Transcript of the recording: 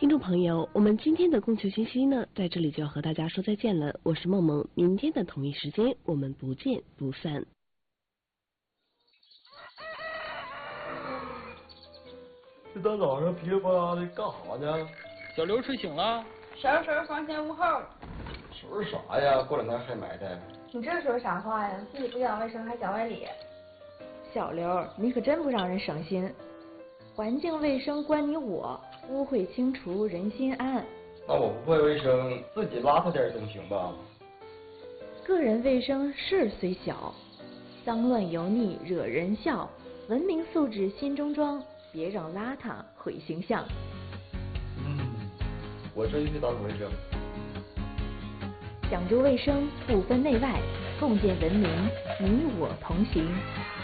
众朋友，我们今天的供求信息呢，在这里就要和大家说再见了。我是梦梦，明天的同一时间我们不见不散。 这大早上噼里啪啦的干啥呢？ 小刘睡醒了， 收拾房前屋后。 收拾啥呀？过两天还埋汰。 你这说啥话呀？自己不讲卫生还讲外理。 小刘，你可真不让人省心。环境卫生关你我，污秽清除人心安。 那我不会卫生，自己邋遢点总行吧？ 个人卫生事虽小，脏乱油腻惹人笑。文明素质心中装，别让邋遢毁形象。 我这就去打扫卫生。 讲究卫生，不分内外，共建文明，你我同行。